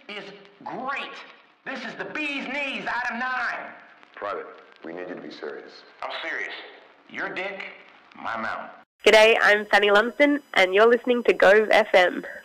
is great. This is the bee's knees out of 9. Private, we need you to be serious. I'm serious. Your dick, my mouth. G'day, I'm Fanny Lumsden, and you're listening to Gove FM.